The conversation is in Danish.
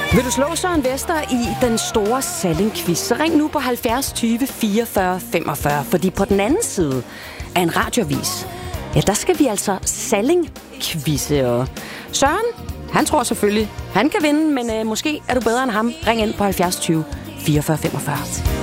Vil du slå Søren Vester i den store Salling-quiz, så ring nu på 70 20 44 45, fordi på den anden side af en radioavis, ja, der skal vi altså Salling-quizze. Og Søren, han tror selvfølgelig, han kan vinde, men måske er du bedre end ham. Ring ind på 70 20 44 45.